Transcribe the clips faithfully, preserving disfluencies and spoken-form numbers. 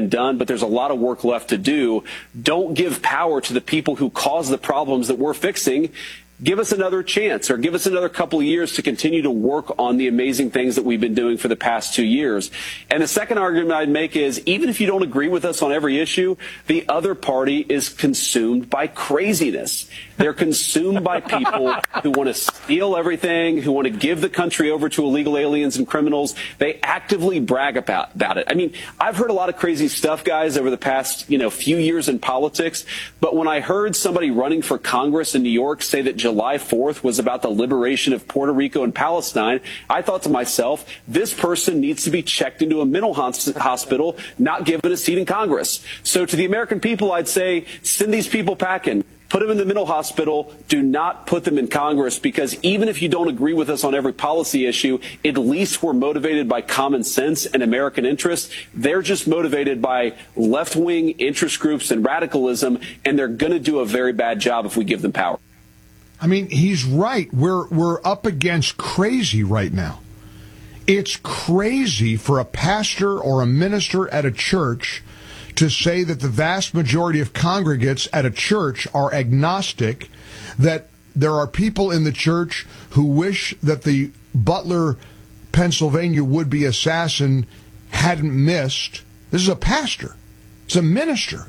been done, but there's a lot of work left to do. Don't give power to the people who cause the problems that we're fixing. Give us another chance, or give us another couple of years to continue to work on the amazing things that we've been doing for the past two years. And the second argument I'd make is, even if you don't agree with us on every issue, the other party is consumed by craziness. They're consumed by people who want to steal everything, who want to give the country over to illegal aliens and criminals. They actively brag about, about it. I mean, I've heard a lot of crazy stuff, guys, over the past, you know, few years in politics. But when I heard somebody running for Congress in New York say that July fourth was about the liberation of Puerto Rico and Palestine, I thought to myself, this person needs to be checked into a mental hospital, not given a seat in Congress. So to the American people, I'd say, send these people packing. Put them in the mental hospital. Do not put them in Congress, because even if you don't agree with us on every policy issue, at least we're motivated by common sense and American interests. They're just motivated by left-wing interest groups and radicalism, and they're going to do a very bad job if we give them power. I mean, he's right. We're we're up against crazy right now. It's crazy for a pastor or a minister at a church to say that the vast majority of congregates at a church are agnostic, that there are people in the church who wish that the Butler, Pennsylvania would-be assassin hadn't missed. This is a pastor. It's a minister.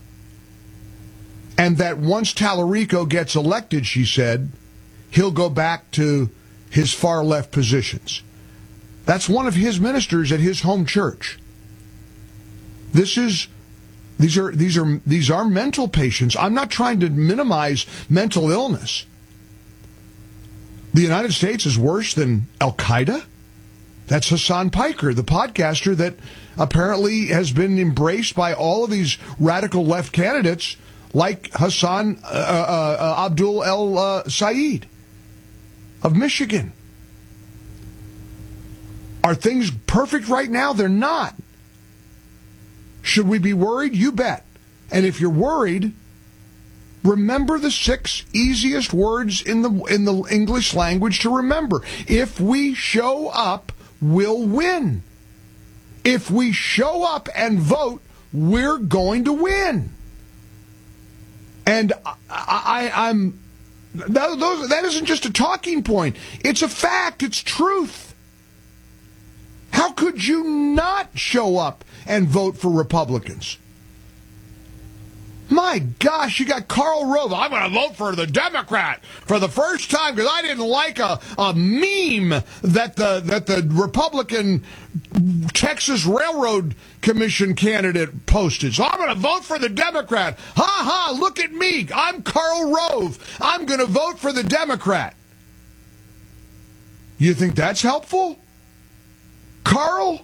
And that once Tallarico gets elected, she said, he'll go back to his far-left positions. That's one of his ministers at his home church. This is... These are these are these are mental patients. I'm not trying to minimize mental illness. The United States is worse than Al-Qaeda. That's Hassan Piker, the podcaster that apparently has been embraced by all of these radical left candidates, like Hassan uh, uh, uh, Abdul El uh, Said of Michigan. Are things perfect right now? They're not. Should we be worried? You bet. And if you're worried, remember the six easiest words in the in the English language to remember. If we show up, we'll win. If we show up and vote, we're going to win. And I, I, I'm that, those, that isn't just a talking point. It's a fact. It's truth. How could you not show up and vote for Republicans? My gosh, you got Karl Rove. I'm going to vote for the Democrat for the first time because I didn't like a, a meme that the that the Republican Texas Railroad Commission candidate posted. So I'm going to vote for the Democrat. Ha ha, look at me. I'm Karl Rove. I'm going to vote for the Democrat. You think that's helpful? Carl?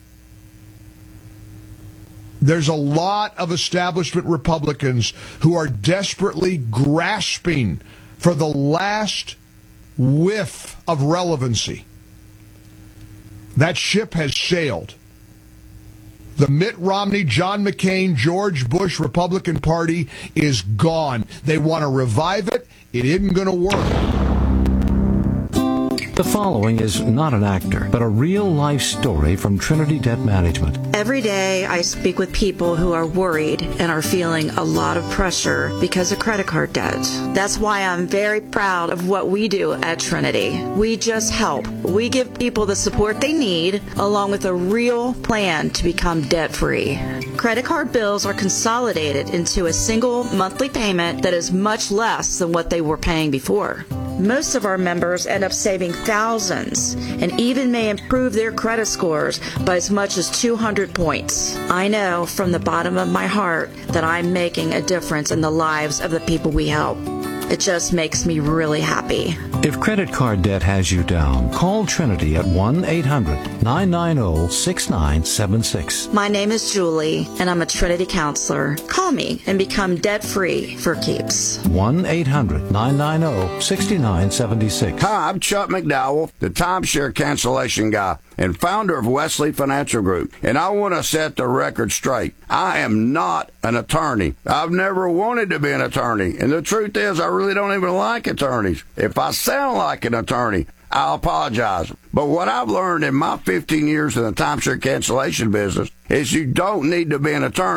There's a lot of establishment Republicans who are desperately grasping for the last whiff of relevancy. That ship has sailed. The Mitt Romney, John McCain, George Bush Republican Party is gone. They want to revive it. It isn't going to work. The following is not an actor, but a real-life story from Trinity Debt Management. Every day I speak with people who are worried and are feeling a lot of pressure because of credit card debt. That's why I'm very proud of what we do at Trinity. We just help. We give people the support they need, along with a real plan to become debt-free. Credit card bills are consolidated into a single monthly payment that is much less than what they were paying before. Most of our members end up saving thousands and even may improve their credit scores by as much as two hundred points. I know from the bottom of my heart that I'm making a difference in the lives of the people we help. It just makes me really happy. If credit card debt has you down, call Trinity at one eight hundred nine nine zero six nine seven six. My name is Julie, and I'm a Trinity counselor. Call me and become debt-free for keeps. one eight hundred nine nine zero six nine seven six. Hi, I'm Chuck McDowell, the timeshare cancellation guy and founder of Wesley Financial Group. And I want to set the record straight. I am not an attorney. I've never wanted to be an attorney. And the truth is, I really don't even like attorneys. If I sound like an attorney, I apologize. But what I've learned in my fifteen years in the timeshare cancellation business is you don't need to be an attorney.